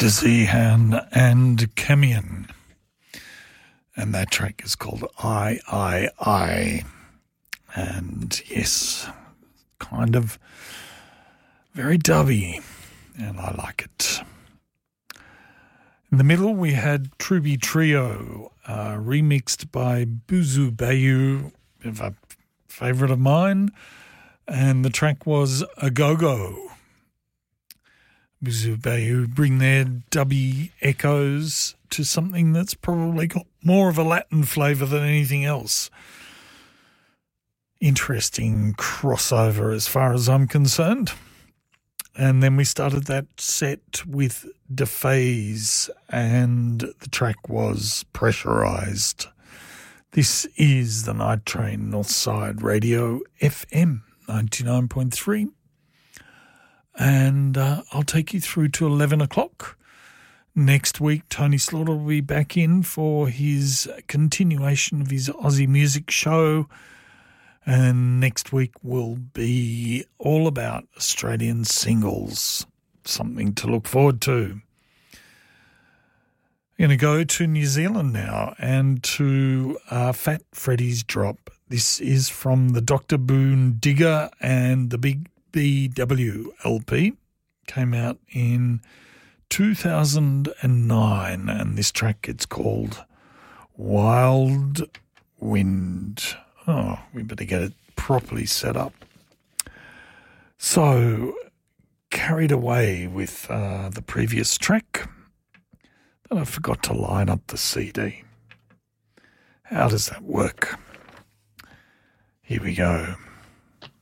Zihan and Camion. And that track is called I. And yes, kind of very dubby, and I like it. In the middle, we had Truby Trio, remixed by Buzu Bayu, a favourite of mine, and the track was A Go-Go. Buzu Bayu bring their dubby echoes to something that's probably got more of a Latin flavour than anything else. Interesting crossover as far as I'm concerned. And then we started that set with DeFaze, and the track was Pressurized. This is the Night Train Northside Radio FM 99.3. And I'll take you through to 11 o'clock. Next week, Tony Slaughter will be back in for his continuation of his Aussie music show. And next week will be all about Australian singles, something to look forward to. I'm going to go to New Zealand now and to Fat Freddy's Drop. This is from the Dr. Boone Digger and the Big BW LP. Came out in 2009, and this track, it's called Wild Wind. Oh, we better get it properly set up. So, carried away with the previous track, but I forgot to line up the CD. How does that work? Here we go.